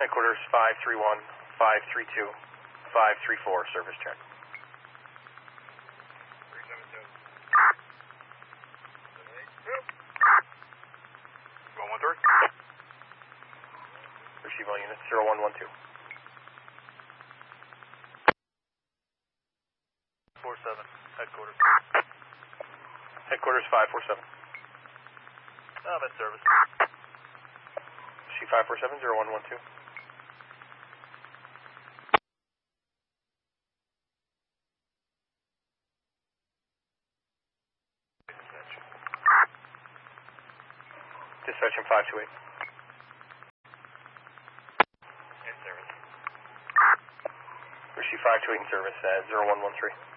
Headquarters 531, 532, 534, service check. 113. Receive all units 0112. 47, headquarters. Headquarters 547. I'm in service. Receive 547, 0112. Dispatch 528. In service. Receive 528 in service at 0113.